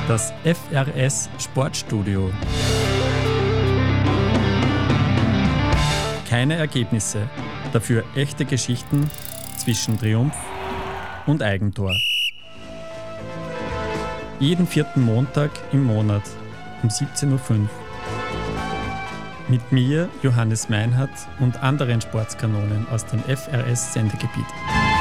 Das FRS Sportstudio. Keine Ergebnisse, dafür echte Geschichten zwischen Triumph und Eigentor. Jeden 4. Montag im Monat um 17.05 Uhr. Mit mir, Johannes Meinhardt, und anderen Sportskanonen aus dem FRS-Sendegebiet.